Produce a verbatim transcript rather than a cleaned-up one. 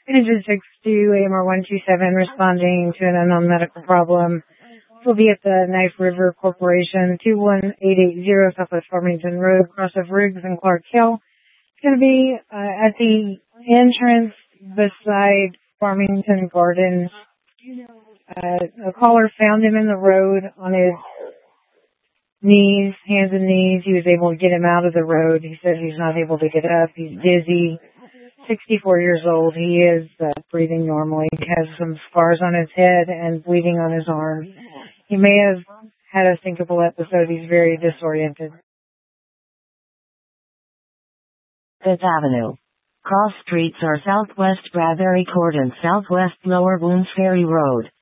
Engine six two, A M R one two seven, responding to an unknown medical problem. This will be at the Knife River Corporation, two one eight eight zero Southwest Farmington Road, cross of Riggs and Clark Hill. It's going to be uh, at the entrance beside Farmington Gardens. Uh, a caller found him in the road on his knees, hands and knees. He was able to get him out of the road. He says he's not able to get up. He's dizzy. sixty-four years old. He is uh, breathing normally. He has some scars on his head and bleeding on his arms. He may have had a syncopal episode. He's very disoriented. Fifth Avenue. Cross streets are Southwest Bradbury Court and Southwest Lower Boones Ferry Road.